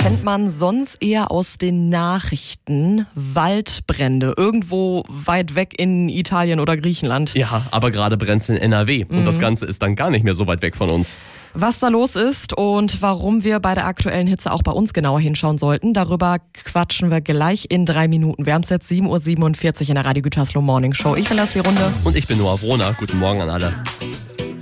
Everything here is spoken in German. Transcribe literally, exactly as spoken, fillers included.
kennt man sonst eher aus den Nachrichten. Waldbrände, irgendwo weit weg in Italien oder Griechenland. Ja, aber gerade brennt es in N R W und Mhm. das Ganze ist dann gar nicht mehr so weit weg von uns. Was da los ist und warum wir bei der aktuellen Hitze auch bei uns genauer hinschauen sollten, darüber quatschen wir gleich in drei Minuten. Wir haben es jetzt sieben Uhr siebenundvierzig in der Radio Gütersloh Morning Show. Ich bin Leslie Runde. Und ich bin Noah Wrohner. Guten Morgen an alle.